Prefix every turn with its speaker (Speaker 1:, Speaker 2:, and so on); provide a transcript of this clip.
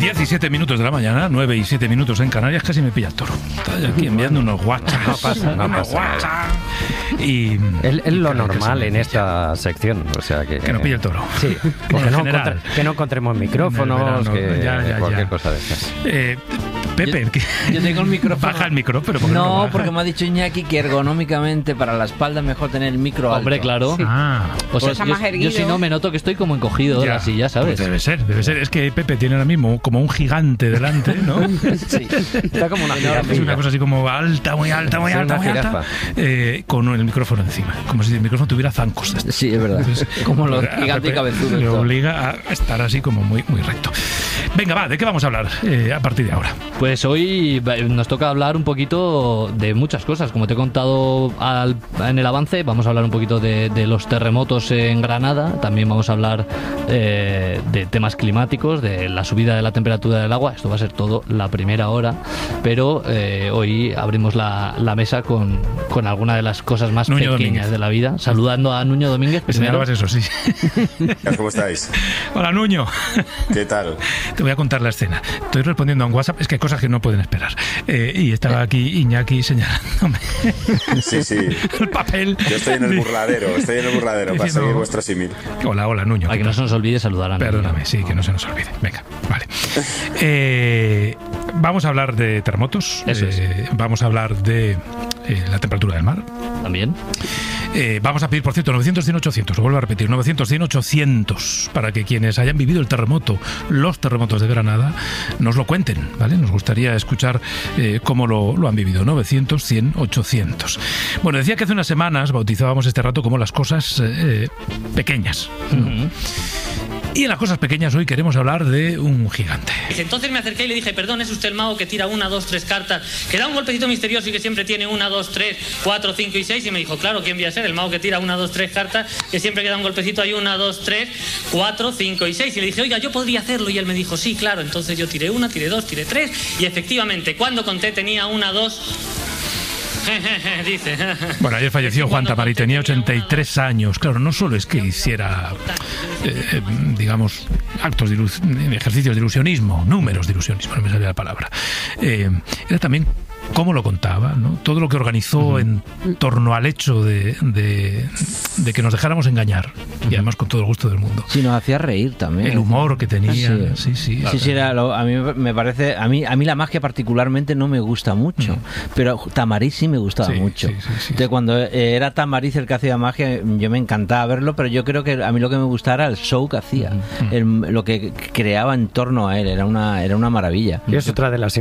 Speaker 1: 17 minutos de la mañana, 9 y 7 minutos en Canarias, casi me pilla el toro. Está aquí enviando unos WhatsApp.
Speaker 2: No pasa.
Speaker 1: Y
Speaker 2: es lo normal en esta sección, o sea que
Speaker 1: no pille el toro.
Speaker 2: Sí, que no encontremos micrófonos, cualquier cosa de esas.
Speaker 1: Pepe,
Speaker 3: yo tengo el micrófono.
Speaker 1: Baja el micro, pero ¿por qué
Speaker 3: no,
Speaker 1: lo baja?
Speaker 3: porque me ha dicho Iñaki que ergonómicamente para la espalda es mejor tener el micro alto.
Speaker 4: Hombre, claro.
Speaker 3: Sí.
Speaker 4: O sea, yo si no me noto que estoy como encogido de la silla, ¿sabes?
Speaker 1: Pues debe ser. Es que Pepe tiene ahora mismo como un gigante delante, ¿no?
Speaker 2: Sí, está como una jirafa.
Speaker 1: Es una cosa así como alta, muy alta, con el micrófono encima. Como si el micrófono tuviera zancos.
Speaker 3: Sí, es verdad. Como los gigantes y cabezudos.
Speaker 1: Le obliga a estar así como muy, muy recto. Venga, ¿de qué vamos a hablar a partir de ahora?
Speaker 4: Pues hoy nos toca hablar un poquito de muchas cosas. Como te he contado en el avance, vamos a hablar un poquito de los terremotos en Granada. También vamos a hablar de temas climáticos, de la subida de la temperatura del agua. Esto va a ser todo la primera hora. Pero hoy abrimos la mesa con alguna de las cosas más
Speaker 1: Nuño
Speaker 4: pequeñas
Speaker 1: Domínguez.
Speaker 4: De la vida. Saludando a Nuño Domínguez.
Speaker 1: Me señalabas eso, sí.
Speaker 5: ¿Cómo estáis?
Speaker 1: Hola, Nuño.
Speaker 5: ¿Qué tal?
Speaker 1: Te voy a contar la escena. Estoy respondiendo a un WhatsApp. Es que hay cosas que no pueden esperar. Y estaba aquí Iñaki señalándome
Speaker 5: Sí.
Speaker 1: el papel.
Speaker 5: Yo estoy en el burladero para seguir vuestro símil.
Speaker 1: Hola, Nuño.
Speaker 4: Para que no se nos olvide saludar a Nuño.
Speaker 1: Perdóname, sí, que no se nos olvide. Venga, vale. Vamos a hablar de terremotos.
Speaker 4: Eso es.
Speaker 1: Vamos a hablar de la temperatura del mar.
Speaker 4: También.
Speaker 1: Vamos a pedir, por cierto, 900-100-800, lo vuelvo a repetir, 900-100-800, para que quienes hayan vivido el terremoto, los terremotos de Granada, nos lo cuenten, ¿vale? Nos gustaría escuchar cómo lo han vivido, 900-100-800. Bueno, decía que hace unas semanas bautizábamos este rato como las cosas pequeñas, ¿no?
Speaker 4: Uh-huh.
Speaker 1: Y en las cosas pequeñas hoy queremos hablar de un gigante.
Speaker 6: Entonces me acerqué y le dije, perdón, ¿es usted el mago que tira 1, 2, 3 cartas, que da un golpecito misterioso y que siempre tiene 1, 2, 3, 4, 5 y 6? Y me dijo, claro, ¿quién voy a ser? El mago que tira 1, 2, 3 cartas, que siempre que da un golpecito hay 1, 2, 3, 4, 5 y 6. Y le dije, oiga, yo podría hacerlo. Y él me dijo, sí, claro. Entonces yo tiré 1, tiré 2, tiré 3. Y efectivamente, cuando conté tenía 1, 2... dice.
Speaker 1: Bueno, ayer falleció Juan Tamari, tenía 83 años. Claro, no solo es que hiciera, digamos, ejercicios de ilusionismo, números de ilusionismo, no me salía la palabra. Era también cómo lo contaba, ¿no? Todo lo que organizó en torno al hecho de que nos dejáramos engañar, y además con todo el gusto del mundo.
Speaker 3: Sí, nos hacía reír también.
Speaker 1: El humor que tenía. Sí.
Speaker 3: Sí, a mí me parece, a mí la magia particularmente no me gusta mucho, pero Tamariz sí me gustaba mucho.
Speaker 1: Sí.
Speaker 3: Entonces, cuando era Tamariz el que hacía magia, yo me encantaba verlo, pero yo creo que a mí lo que me gustaba era el show que hacía, lo que creaba en torno a él, era una maravilla.
Speaker 2: Y es otra de las